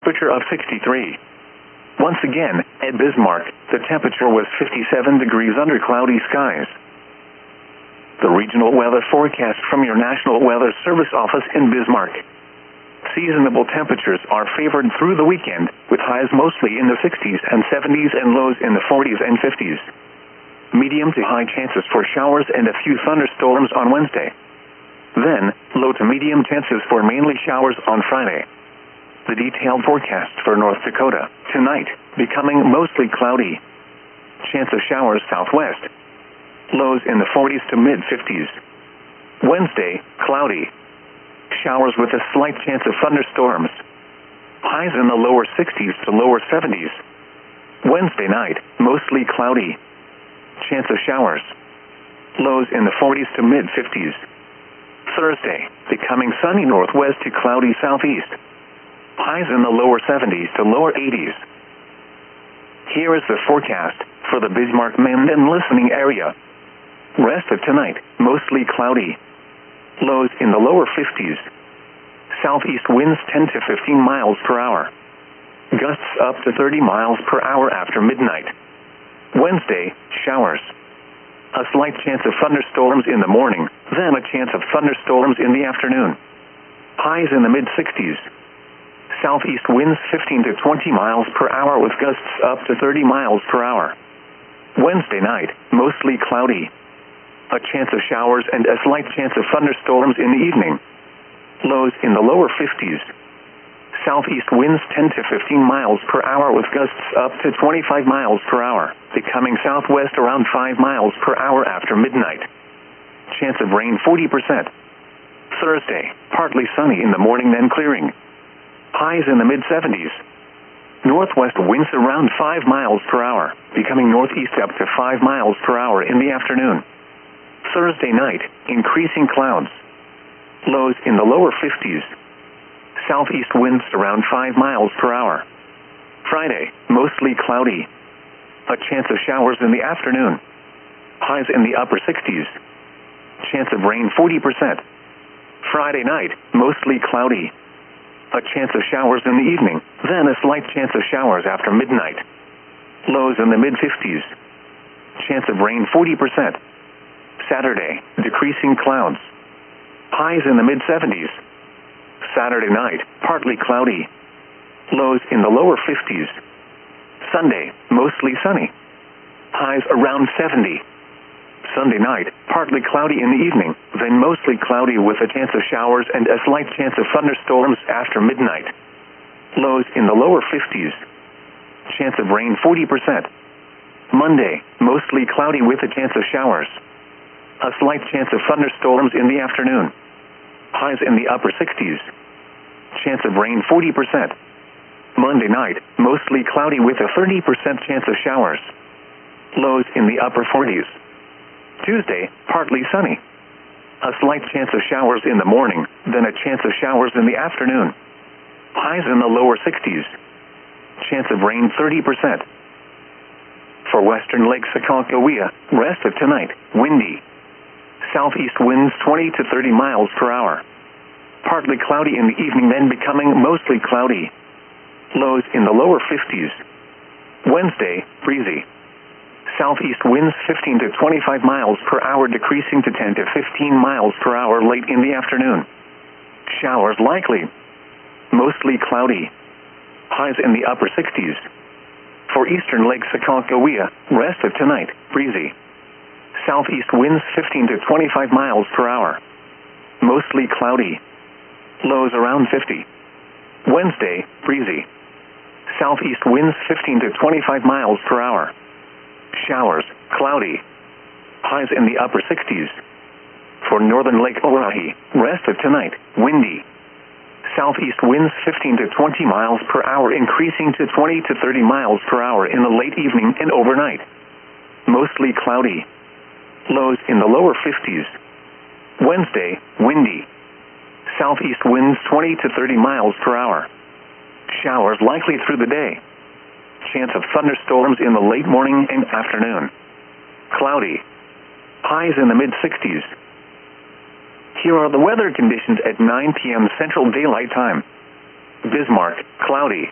temperature of 63. Once again, at Bismarck, the temperature was 57 degrees under cloudy skies. The regional weather forecast from your National Weather Service office in Bismarck. Seasonable temperatures are favored through the weekend, with highs mostly in the 60s and 70s and lows in the 40s and 50s. Medium to high chances for showers and a few thunderstorms on Wednesday. Then, low to medium chances for mainly showers on Friday. The detailed forecast for North Dakota. Tonight, becoming mostly cloudy. Chance of showers southwest. Lows in the 40s to mid-50s. Wednesday, cloudy. Showers with a slight chance of thunderstorms. Highs in the lower 60s to lower 70s. Wednesday night, mostly cloudy. Chance of showers. Lows in the 40s to mid-50s. Thursday, becoming sunny northwest to cloudy southeast. Highs in the lower 70s to lower 80s. Here is the forecast for the Bismarck-Minden listening area. Rest of tonight, mostly cloudy. Lows in the lower 50s. Southeast winds 10 to 15 miles per hour. Gusts up to 30 miles per hour after midnight. Wednesday, showers. A slight chance of thunderstorms in the morning, then a chance of thunderstorms in the afternoon. Highs in the mid-60s. Southeast winds 15 to 20 miles per hour with gusts up to 30 miles per hour. Wednesday night, mostly cloudy. A chance of showers and a slight chance of thunderstorms in the evening. Lows in the lower 50s. Southeast winds 10 to 15 miles per hour with gusts up to 25 miles per hour, becoming southwest around 5 miles per hour after midnight. Chance of rain 40%. Thursday, partly sunny in the morning then clearing. Highs in the mid-70s. Northwest winds around 5 miles per hour, becoming northeast up to 5 miles per hour in the afternoon. Thursday night, increasing clouds. Lows in the lower 50s. Southeast winds around 5 miles per hour. Friday, mostly cloudy. A chance of showers in the afternoon. Highs in the upper 60s. Chance of rain 40%. Friday night, mostly cloudy. A chance of showers in the evening, then a slight chance of showers after midnight. Lows in the mid-50s. Chance of rain 40%. Saturday, decreasing clouds. Highs in the mid-70s. Saturday night, partly cloudy. Lows in the lower 50s. Sunday, mostly sunny. Highs around 70. Sunday night, partly cloudy in the evening, then mostly cloudy with a chance of showers and a slight chance of thunderstorms after midnight. Lows in the lower 50s. Chance of rain 40%. Monday, mostly cloudy with a chance of showers. A slight chance of thunderstorms in the afternoon. Highs in the upper 60s. Chance of rain 40%. Monday night, mostly cloudy with a 30% chance of showers. Lows in the upper 40s. Tuesday, partly sunny. A slight chance of showers in the morning, then a chance of showers in the afternoon. Highs in the lower 60s. Chance of rain 30%. For western Lake Sakakawea, rest of tonight, windy. Southeast winds 20 to 30 miles per hour. Partly cloudy in the evening, then becoming mostly cloudy. Lows in the lower 50s. Wednesday, breezy. Southeast winds 15 to 25 miles per hour decreasing to 10 to 15 miles per hour late in the afternoon. Showers likely. Mostly cloudy. Highs in the upper 60s. For eastern Lake Sakakawea, rest of tonight, breezy. Southeast winds 15 to 25 miles per hour. Mostly cloudy. Lows around 50. Wednesday, breezy. Southeast winds 15 to 25 miles per hour. Showers, cloudy. Highs in the upper 60s. For northern Lake Oahe, rest of tonight, windy. Southeast winds 15 to 20 miles per hour increasing to 20 to 30 miles per hour in the late evening and overnight. Mostly cloudy. Lows in the lower 50s. Wednesday, windy. Southeast winds 20 to 30 miles per hour. Showers likely through the day. Chance of thunderstorms in the late morning and afternoon. Cloudy. Highs in the mid-60s. Here are the weather conditions at 9 p.m. Central Daylight Time. Bismarck, cloudy.